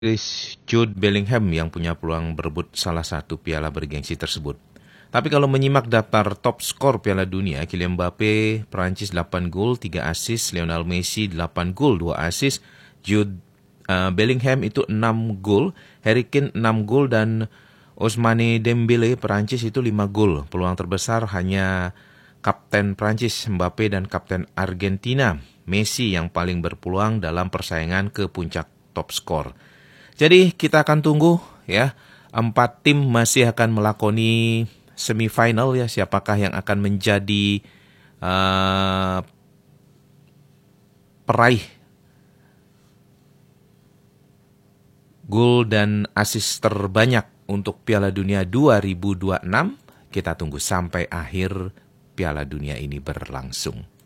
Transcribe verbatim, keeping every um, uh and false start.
Inggris Jude Bellingham yang punya peluang berebut salah satu piala bergengsi tersebut. Tapi kalau menyimak daftar top skor Piala Dunia, Kylian Mbappe, Prancis delapan gol, tiga assist, Lionel Messi delapan gol, dua assist, Jude uh, Bellingham itu enam gol, Harry Kane enam gol, dan Ousmane Dembele Prancis itu lima gol. Peluang terbesar hanya Kapten Prancis Mbappe dan Kapten Argentina Messi yang paling berpeluang dalam persaingan ke puncak top skor. Jadi kita akan tunggu ya, empat tim masih akan melakoni semifinal ya, siapakah yang akan menjadi uh, peraih gol dan assist terbanyak untuk Piala Dunia dua ribu dua puluh enam. Kita tunggu sampai akhir Piala Dunia ini berlangsung.